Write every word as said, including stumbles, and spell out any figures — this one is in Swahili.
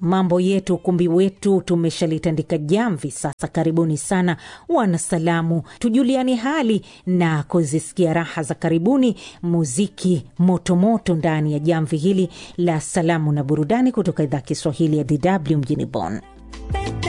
mambo yetu, ukumbi wetu tumeshalitandika jamvi. Sasa karibuni sana wana salamu, tujuliani hali na kuzisikia raha za karibuni, muziki moto moto ndani ya jamvi hili la salamu na burudani kutoka idhaa Kiswahili ya D W mjini Bonn.